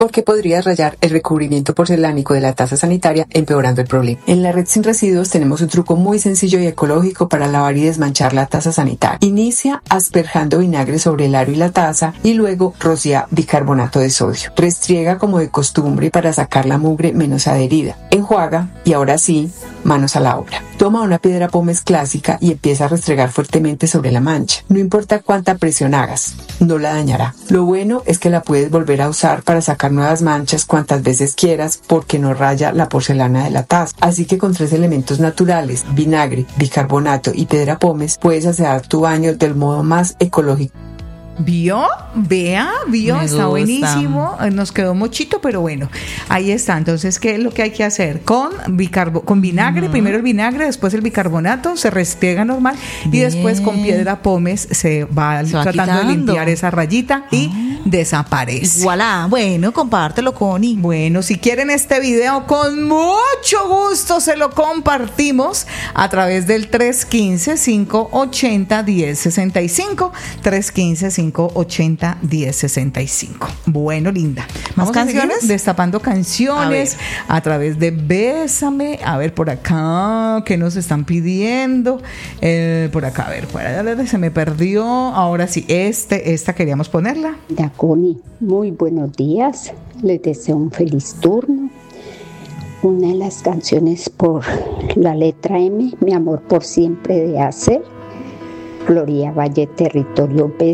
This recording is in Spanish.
porque podría rayar el recubrimiento porcelánico de la taza sanitaria, empeorando el problema. En la red sin residuos tenemos un truco muy sencillo y ecológico para lavar y desmanchar la taza sanitaria. Inicia asperjando vinagre sobre el aro y la taza y luego rocía bicarbonato de sodio. Restriega como de costumbre para sacar la mugre menos adherida. Enjuaga y ahora sí, manos a la obra. Toma una piedra pómez clásica y empieza a restregar fuertemente sobre la mancha. No importa cuánta presión hagas, no la dañará. Lo bueno es que la puedes volver a usar para sacar nuevas manchas cuantas veces quieras porque no raya la porcelana de la taza. Así que con 3 elementos naturales, vinagre, bicarbonato y piedra pómez, puedes hacer tu baño del modo más ecológico. ¿Vio? Vea, vio, Me está gusta. buenísimo. Nos quedó mochito, pero bueno, ahí está. Entonces, ¿qué es lo que hay que hacer? Con vinagre, primero el vinagre, después el bicarbonato, se restriega normal y Bien. después con piedra pómez se va Se va tratando de quitando. limpiar esa rayita y desaparece. Voilà. Bueno, compártelo, Connie. Bueno, si quieren este video, con mucho gusto se lo compartimos a través del 315-580-1065. 315-580-1065. Bueno, linda. ¿Más Vamos a seguir canciones? destapando canciones a través de Bésame. A ver, por acá, ¿qué nos están pidiendo? Por acá, a ver, se me perdió. Ahora sí, esta queríamos ponerla. Connie, muy buenos días, les deseo un feliz turno. Una de las canciones por la letra M, Mi amor por siempre de Hacer, Gloria Valle, Territorio B.